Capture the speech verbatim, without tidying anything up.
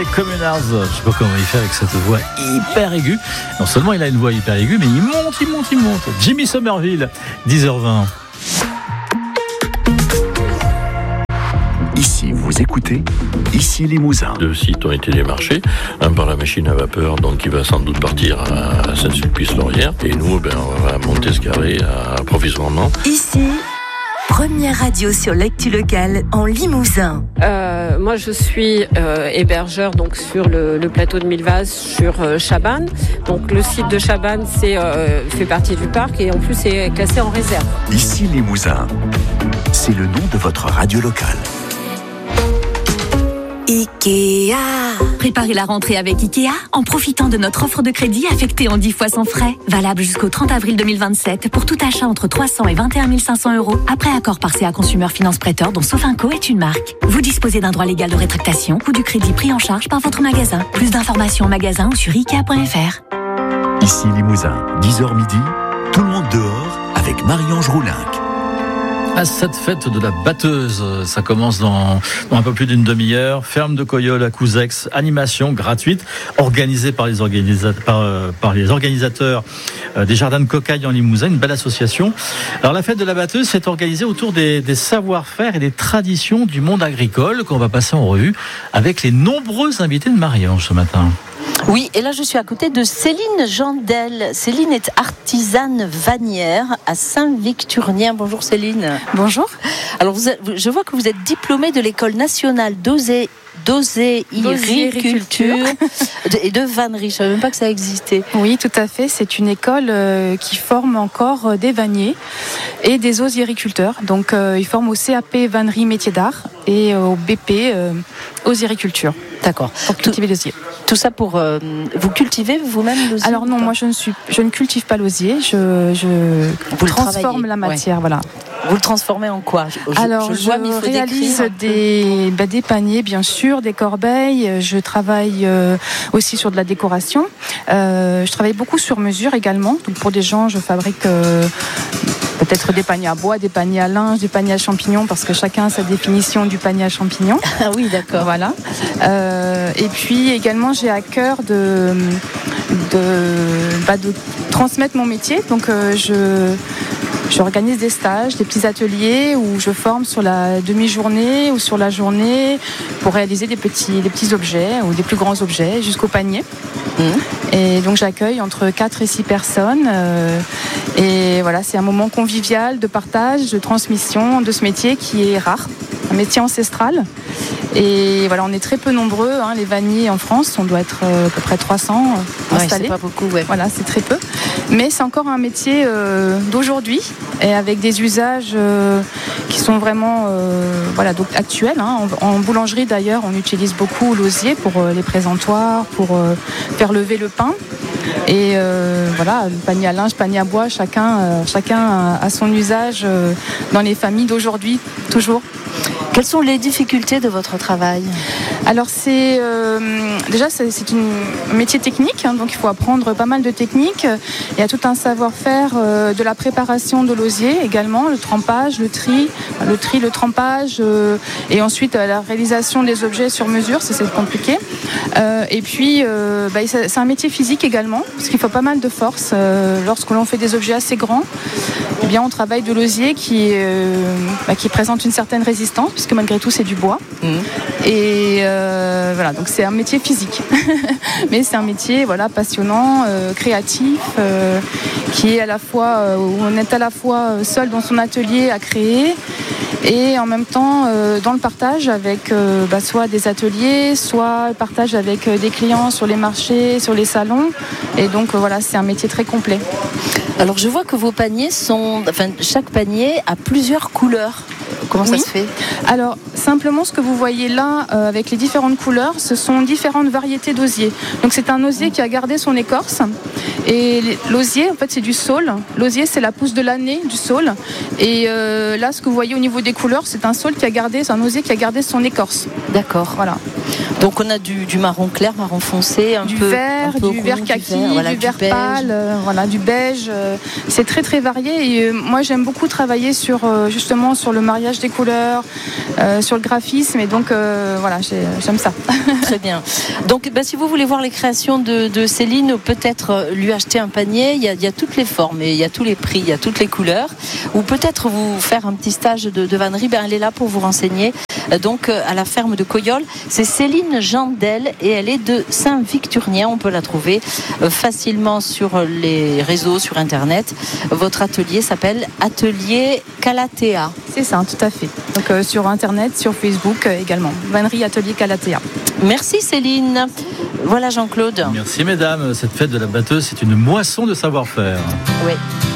Communards, je sais pas comment il fait avec cette voix hyper aiguë. Non seulement il a une voix hyper aiguë, mais il monte, il monte, il monte. Jimmy Somerville, dix heures vingt. Ici, vous écoutez Ici Limousin. Deux sites ont été démarchés, un par la machine à vapeur, donc il va sans doute partir à Saint-Sulpice-Laurière, et nous, ben, on va monter ce carré à provisoirement. Ici, première radio sur l'actu locale en Limousin. Euh, moi, je suis euh, hébergeur donc sur le, le plateau de Millevaches sur euh, Chabannes. Donc le site de Chabannes c'est, euh, fait partie du parc et en plus c'est classé en réserve. Ici Limousin, c'est le nom de votre radio locale. Ikea. Préparez la rentrée avec Ikea en profitant de notre offre de crédit affectée en dix fois sans frais. Valable jusqu'au trente avril deux mille vingt-sept pour tout achat entre trois cents et vingt et un mille cinq cents euros. Après accord par C A Consumer Finance Prêteur dont Sofinco est une marque. Vous disposez d'un droit légal de rétractation ou du crédit pris en charge par votre magasin. Plus d'informations en magasin ou sur ikea point f r. Ici Limousin, dix heures midi, tout le monde dehors avec Marie-Ange Roulinck. À cette fête de la batteuse, ça commence dans, dans un peu plus d'une demi-heure. Ferme de Coyol à Couzex, animation gratuite organisée par les, organisa- par, par les organisateurs des Jardins de Cocaille en Limousin, une belle association. Alors la fête de la batteuse s'est organisée autour des, des savoir-faire et des traditions du monde agricole qu'on va passer en revue avec les nombreux invités de Marie-Ange ce matin. Oui, et là je suis à côté de Céline Jandel. Céline est artisane vannière à Saint-Victurnien. Bonjour Céline. Bonjour. Alors vous êtes, je vois que vous êtes diplômée de l'École nationale d'osé, d'oséiculture et de vannerie. Je ne savais même pas que ça existait. Oui, tout à fait. C'est une école euh, qui forme encore des vanniers et des osiericulteurs. Donc euh, ils forment au C A P vannerie métier d'art et au B P euh, osiericulture. D'accord. Pour cultiver l'osier. Tout ça pour euh, vous cultivez vous-même l'osier? Alors non, moi je ne suis, je ne cultive pas l'osier. Je, je vous transforme la matière, ouais. Voilà. Vous le transformez en quoi? je, Alors, je, je, vois, je réalise des, bah, des paniers, bien sûr, des corbeilles. Je travaille euh, aussi sur de la décoration. Euh, je travaille beaucoup sur mesure également. Donc, pour des gens, je fabrique euh, peut-être des paniers à bois, des paniers à linge, des paniers à champignons, parce que chacun a sa définition du panier à champignons. Ah oui, d'accord. Voilà. Euh, et puis, également, j'ai à cœur de, de, bah, de transmettre mon métier. Donc, euh, je... J'organise des stages, des petits ateliers où je forme sur la demi-journée ou sur la journée pour réaliser des petits, des petits objets ou des plus grands objets jusqu'au panier. Mmh. Et donc j'accueille entre quatre et six personnes. Euh, et voilà, c'est un moment convivial de partage, de transmission de ce métier qui est rare, un métier ancestral. Et voilà, on est très peu nombreux, hein, les vanniers en France, on doit être euh, à peu près trois cents euh, installés. Ouais, c'est pas beaucoup, ouais. Voilà, c'est très peu. Mais c'est encore un métier euh, d'aujourd'hui et avec des usages euh, qui sont vraiment euh, voilà, donc actuels. Hein. En, en boulangerie d'ailleurs, on utilise beaucoup l'osier pour euh, les présentoirs, pour euh, faire lever le pain. Et euh, voilà, le panier à linge, panier à bois, chacun, euh, chacun a, a son usage euh, dans les familles d'aujourd'hui, toujours. Quelles sont les difficultés de votre travail? Alors c'est euh, déjà c'est, c'est une, un métier technique, hein, donc il faut apprendre pas mal de techniques. Il y a tout un savoir-faire euh, de la préparation de l'osier également, le trempage, le tri, le tri, le trempage, euh, et ensuite euh, la réalisation des objets sur mesure, ça c'est compliqué. Euh, et puis euh, bah, c'est un métier physique également, parce qu'il faut pas mal de force. Euh, lorsque l'on fait des objets assez grands, eh bien on travaille de l'osier qui, euh, bah, qui présente une certaine résistance, puisque malgré tout c'est du bois. Mmh. Et euh, voilà, donc c'est un métier physique, mais c'est un métier voilà passionnant, euh, créatif, euh, qui est à la fois euh, où on est à la fois seul dans son atelier à créer et en même temps euh, dans le partage avec euh, bah, soit des ateliers, soit partage avec euh, des clients sur les marchés, sur les salons. Et donc euh, voilà, c'est un métier très complet. Alors je vois que vos paniers sont, enfin chaque panier a plusieurs couleurs. Comment ça oui. se fait? Alors, simplement, ce que vous voyez là, euh, avec les différentes couleurs, ce sont différentes variétés d'osier. Donc, c'est un osier qui a gardé son écorce Et l'osier, en fait, c'est du saule. L'osier, c'est la pousse de l'année du saule. Et euh, là, ce que vous voyez au niveau des couleurs, c'est un saule qui a gardé, c'est un osier qui a gardé son écorce. D'accord. Voilà. Donc on a du, du marron clair, marron foncé, un du peu vert, un peu du rond, vert kaki, du vert, voilà, du du vert beige. pâle, euh, voilà, du beige. Euh, c'est très très varié. Et euh, moi, j'aime beaucoup travailler sur euh, justement sur le mariage des couleurs, euh, sur le graphisme. Et donc euh, voilà, j'ai, j'aime ça. Très bien. Donc bah, si vous voulez voir les créations de, de Céline, peut-être lui acheter un panier. Il y, a, il y a toutes les formes, et il y a tous les prix, il y a toutes les couleurs. Ou peut-être vous faire un petit stage de, de vannerie. Ben, elle est là pour vous renseigner. Donc à la ferme de Coyolles, c'est Céline Jandel et elle est de Saint-Victurnien. On peut la trouver facilement sur les réseaux, sur internet. Votre atelier s'appelle Atelier Calatea. C'est ça, tout à fait. Donc euh, sur internet, sur Facebook euh, également. Vannerie Atelier Calatea. Merci Céline. Voilà Jean-Claude. Merci mesdames. Cette fête de la batteuse, c'est une moisson de savoir-faire. Oui.